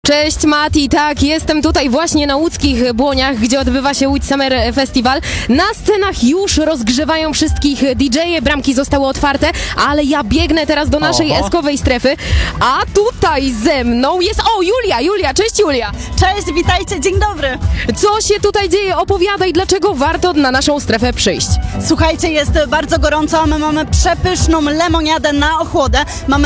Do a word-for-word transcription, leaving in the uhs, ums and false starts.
Cześć Mati, tak, jestem tutaj właśnie na łódzkich Błoniach, gdzie odbywa się Łódź Summer Festival. Na scenach już rozgrzewają wszystkich D J-e, bramki zostały otwarte, ale ja biegnę teraz do naszej Oho. eskowej strefy, a tutaj ze mną jest, o Julia, Julia, cześć Julia. Cześć, witajcie, dzień dobry. Co się tutaj dzieje? Opowiadaj, dlaczego warto na naszą strefę przyjść. Słuchajcie, jest bardzo gorąco, a my mamy przepyszną lemoniadę na ochłodę. Mamy